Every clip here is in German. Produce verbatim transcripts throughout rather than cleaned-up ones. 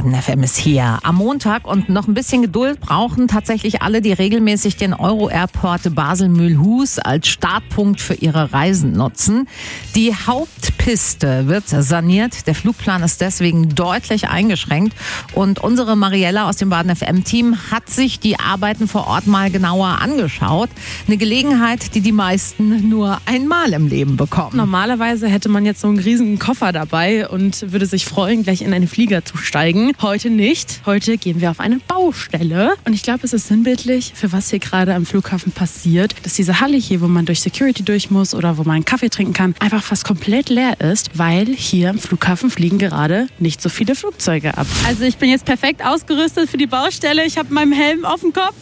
Baden F M ist hier. Am Montag und noch ein bisschen Geduld brauchen tatsächlich alle, die regelmäßig den Euro-Airport Basel-Mühlhus als Startpunkt für ihre Reisen nutzen. Die Hauptpiste wird saniert. Der Flugplan ist deswegen deutlich eingeschränkt. Und unsere Mariella aus dem Baden F M-Team hat sich die Arbeiten vor Ort mal genauer angeschaut. Eine Gelegenheit, die die meisten nur einmal im Leben bekommen. Normalerweise hätte man jetzt so einen riesigen Koffer dabei und würde sich freuen, gleich in einen Flieger zu steigen. Heute nicht. Heute gehen wir auf eine Baustelle. Und ich glaube, es ist sinnbildlich, für was hier gerade am Flughafen passiert. Dass diese Halle hier, wo man durch Security durch muss oder wo man einen Kaffee trinken kann, einfach fast komplett leer ist, weil hier am Flughafen fliegen gerade nicht so viele Flugzeuge ab. Also ich bin jetzt perfekt ausgerüstet für die Baustelle. Ich habe meinen Helm auf dem Kopf.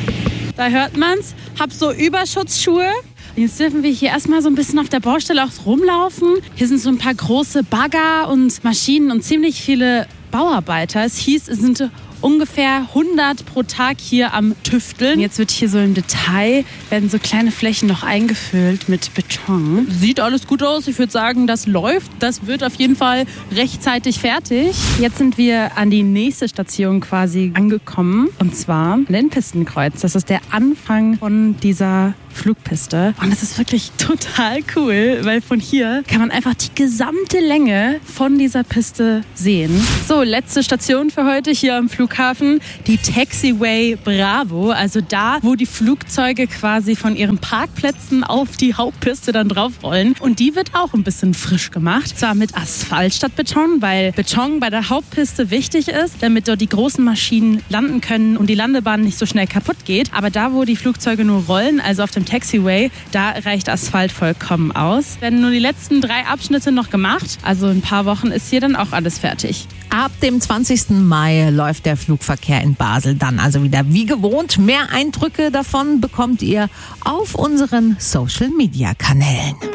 Da hört man's. Hab so Überschutzschuhe. Jetzt dürfen wir hier erstmal so ein bisschen auf der Baustelle auch rumlaufen. Hier sind so ein paar große Bagger und Maschinen und ziemlich viele Bauarbeiter. Es hieß, es sind ungefähr hundert pro Tag hier am Tüfteln. Jetzt wird hier so im Detail, werden so kleine Flächen noch eingefüllt mit Beton. Sieht alles gut aus. Ich würde sagen, das läuft. Das wird auf jeden Fall rechtzeitig fertig. Jetzt sind wir an die nächste Station quasi angekommen. Und zwar an den Pistenkreuz. Das ist der Anfang von dieser Flugpiste. Und es ist wirklich total cool, weil von hier kann man einfach die gesamte Länge von dieser Piste sehen. So, letzte Station für heute hier am Flughafen. Die Taxiway Bravo. Also da, wo die Flugzeuge quasi von ihren Parkplätzen auf die Hauptpiste dann draufrollen. Und die wird auch ein bisschen frisch gemacht. Zwar mit Asphalt statt Beton, weil Beton bei der Hauptpiste wichtig ist, damit dort die großen Maschinen landen können und die Landebahn nicht so schnell kaputt geht. Aber da, wo die Flugzeuge nur rollen, also auf dem Taxiway, da reicht Asphalt vollkommen aus. Werden nur die letzten drei Abschnitte noch gemacht. Also in ein paar Wochen ist hier dann auch alles fertig. Ab dem zwanzigsten Mai läuft der Flugverkehr in Basel dann also wieder wie gewohnt. Mehr Eindrücke davon bekommt ihr auf unseren Social-Media-Kanälen.